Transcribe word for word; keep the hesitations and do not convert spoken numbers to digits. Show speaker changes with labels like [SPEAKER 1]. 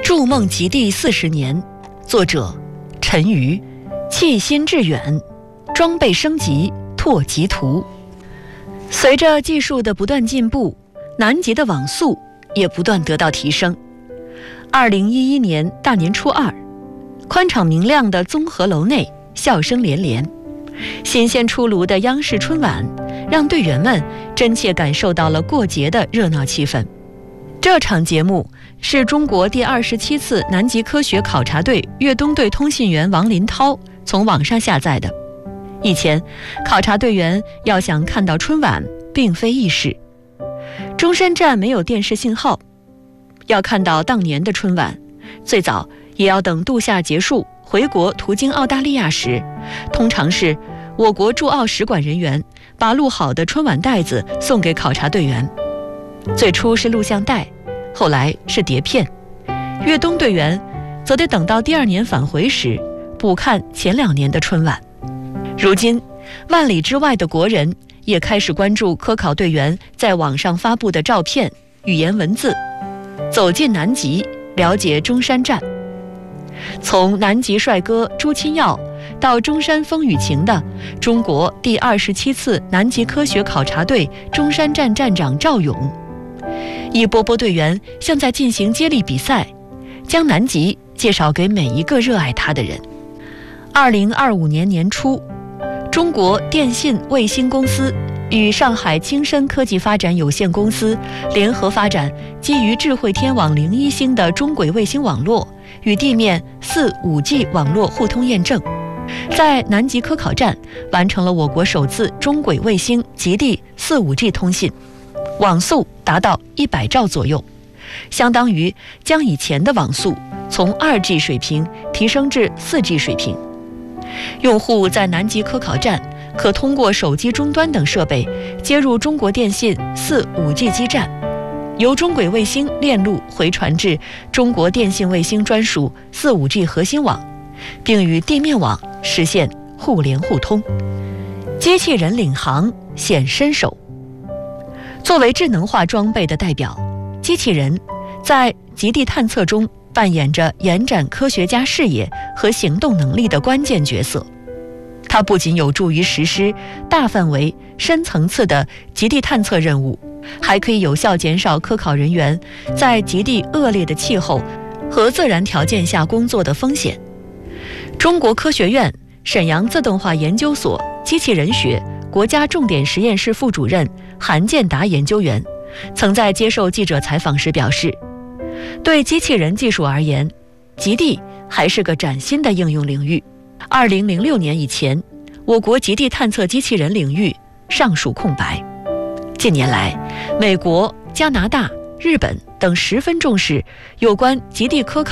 [SPEAKER 1] 筑梦极地四十年，作者陈瑜，弃心致远，装备升级拓极图。随着技术的不断进步，南极的网速也不断得到提升。二零一一年大年初二，宽敞明亮的综合楼内笑声连连，新鲜出炉的央视春晚让队员们真切感受到了过节的热闹气氛。这场节目是中国第二十七次南极科学考察队越冬队通信员王林涛从网上下载的。以前考察队员要想看到春晚并非易事，中山站没有电视信号，要看到当年的春晚，最早也要等度夏结束回国途经澳大利亚时，通常是我国驻澳使馆人员把录好的春晚带子送给考察队员。最初是录像带，后来是碟片，越冬队员则得等到第二年返回时补看前两年的春晚。如今万里之外的国人也开始关注科考队员在网上发布的照片、语言文字，走进南极，了解中山站。从南极帅哥朱钦耀到中山风雨情的中国第二十七次南极科学考察队中山站站长赵勇，一波波队员像在进行接力比赛，将南极介绍给每一个热爱它的人。二零二五年年初，中国电信卫星公司与上海青深科技发展有限公司联合发展基于智慧天网零一星的中轨卫星网络与地面 四五 G 网络互通验证，在南极科考站完成了我国首次中轨卫星极地 四五 G 通信，网速达到一百兆左右，相当于将以前的网速从 二 G 水平提升至 四 G 水平。用户在南极科考站可通过手机终端等设备接入中国电信 四五 G 基站，由中轨卫星链路回传至中国电信卫星专属 四五 G 核心网，并与地面网实现互联互通。机器人领航显身手。作为智能化装备的代表，机器人在极地探测中扮演着延展科学家视野和行动能力的关键角色。它不仅有助于实施大范围、深层次的极地探测任务，还可以有效减少科考人员在极地恶劣的气候和自然条件下工作的风险。中国科学院沈阳自动化研究所机器人学国家重点实验室副主任韩建达研究员曾在接受记者采访时表示，对机器人技术而言，极地还是个崭新的应用领域。二零零六年以前，我国极地探测机器人领域尚属空白。近年来，美国、加拿大、日本等十分重视有关极地科考